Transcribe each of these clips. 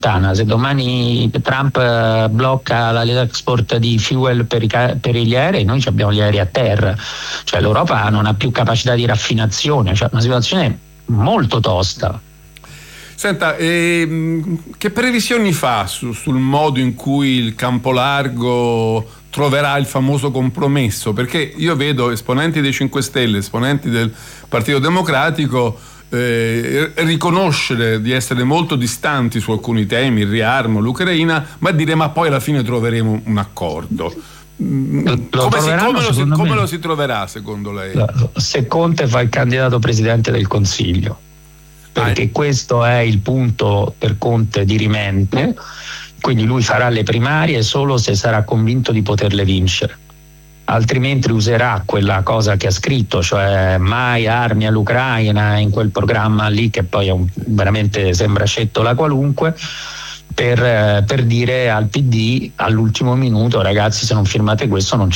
Se domani Trump blocca l'export di fuel per gli aerei, noi abbiamo gli aerei a terra, cioè l'Europa non ha più capacità di raffinazione, cioè una situazione molto tosta. Senta, che previsioni fa sul modo in cui il campo largo troverà il famoso compromesso? Perché io vedo esponenti dei 5 Stelle, esponenti del Partito Democratico riconoscere di essere molto distanti su alcuni temi, il riarmo, l'Ucraina, ma dire ma poi alla fine troveremo un accordo. Come lo si troverà secondo lei? Se Conte fa il candidato presidente del Consiglio, perché questo è il punto per Conte dirimente, quindi lui farà le primarie solo se sarà convinto di poterle vincere, altrimenti userà quella cosa che ha scritto, cioè mai armi all'Ucraina, in quel programma lì che poi è veramente sembra scettola qualunque, per dire al PD all'ultimo minuto: ragazzi, se non firmate questo noi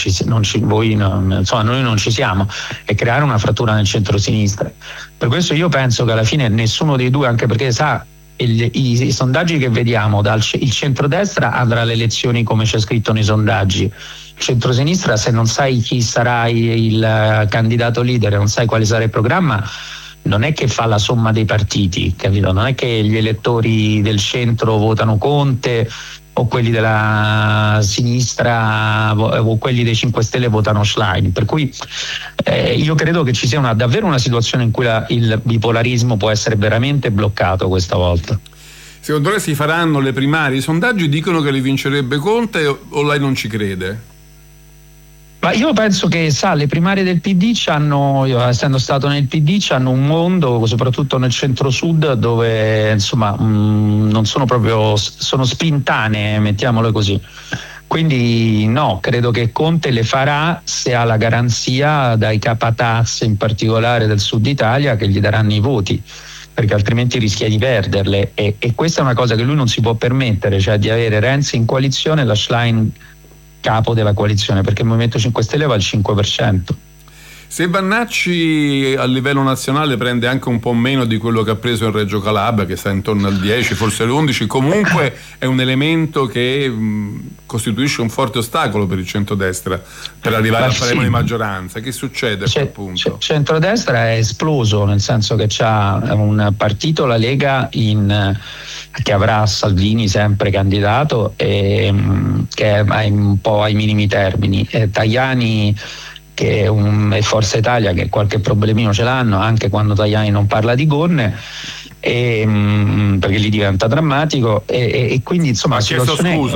non ci siamo, e creare una frattura nel centro-sinistra. Per questo io penso che alla fine nessuno dei due, anche perché i sondaggi che vediamo, il centrodestra andrà alle elezioni come c'è scritto nei sondaggi, il centrosinistra, se non sai chi sarà il candidato leader, non sai quale sarà il programma, non è che fa la somma dei partiti, capito? Non è che gli elettori del centro votano Conte o quelli della sinistra o quelli dei 5 Stelle votano Schlein, per cui io credo che ci sia davvero una situazione in cui il bipolarismo può essere veramente bloccato questa volta. Secondo lei si faranno le primarie? I sondaggi dicono che le vincerebbe Conte o lei non ci crede? Ma io penso che le primarie del PD io essendo stato nel PD hanno un mondo, soprattutto nel centro-sud, dove insomma non sono proprio, sono spintanee, mettiamole così. Quindi no, credo che Conte le farà se ha la garanzia dai capataz, in particolare del sud Italia, che gli daranno i voti, perché altrimenti rischia di perderle, e questa è una cosa che lui non si può permettere, cioè di avere Renzi in coalizione e la Schlein capo della coalizione, perché il Movimento 5 Stelle va al 5%. Se Vannacci a livello nazionale prende anche un po' meno di quello che ha preso in Reggio Calabria, che sta intorno al 10, forse all'11, comunque è un elemento che costituisce un forte ostacolo per il centrodestra per arrivare al premio di maggioranza. Che succede a quel punto? Il centrodestra è esploso, nel senso che c'ha un partito, la Lega, che avrà Salvini sempre candidato, che è un po' ai minimi termini, Tajani che è Forza Italia, che qualche problemino ce l'hanno anche quando Tajani non parla di gonne, perché gli diventa drammatico, e quindi insomma ha chiesto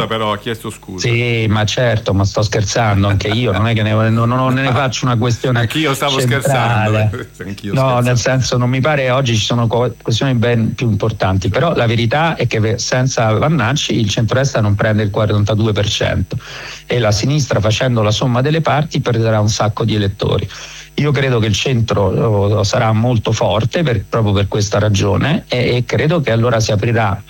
scusa. Sì, ma certo, ma sto scherzando anche io, non è che non ne faccio una questione. Anch'io stavo centrale. scherzando. Nel senso, non mi pare, oggi ci sono questioni ben più importanti, però la verità è che senza Vannacci il centrodestra non prende il 42% e la sinistra, facendo la somma delle parti, perderà un sacco di elettori. Io credo che il centro sarà molto forte proprio per questa ragione, e credo che allora si aprirà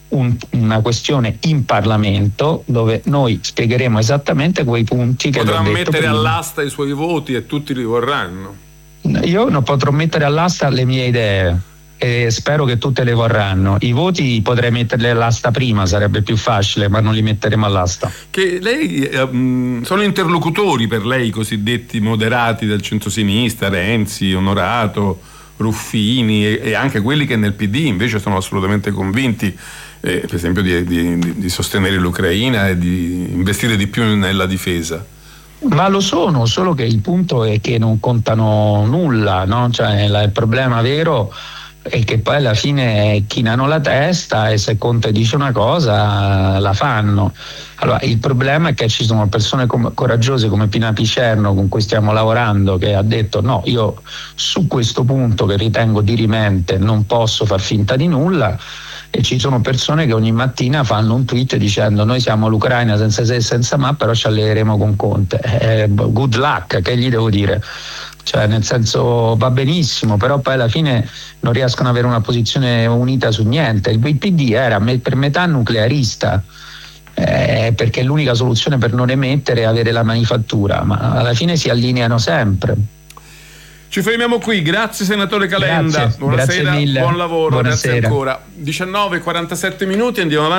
una questione in Parlamento dove noi spiegheremo esattamente quei punti che potrà mettere prima. All'asta i suoi voti e tutti li vorranno. Io non potrò mettere all'asta le mie idee e spero che tutte le vorranno. I voti potrei metterli all'asta prima, sarebbe più facile, ma non li metteremo all'asta. Che lei sono interlocutori per lei i cosiddetti moderati del centrosinistra, Renzi, Onorato, Ruffini, e anche quelli che nel PD invece sono assolutamente convinti, per esempio di sostenere l'Ucraina e di investire di più nella difesa. Ma lo sono, solo che il punto è che non contano nulla, no? Cioè, il problema vero è che poi alla fine chinano la testa, e se Conte dice una cosa la fanno. Allora, il problema è che ci sono persone coraggiose come Pina Picerno, con cui stiamo lavorando, che ha detto no, io su questo punto che ritengo dirimente non posso far finta di nulla, e ci sono persone che ogni mattina fanno un tweet dicendo noi siamo l'Ucraina senza se e senza ma, però ci alleeremo con Conte. Good luck, che gli devo dire? Cioè, nel senso, va benissimo, però poi alla fine non riescono ad avere una posizione unita su niente. Il PD era per metà nuclearista, perché l'unica soluzione per non emettere è avere la manifattura, ma alla fine si allineano sempre. Ci fermiamo qui, grazie senatore Calenda. Grazie, buonasera, grazie mille. buon lavoro, Buonasera. grazie ancora. 19:47 minuti, andiamo avanti.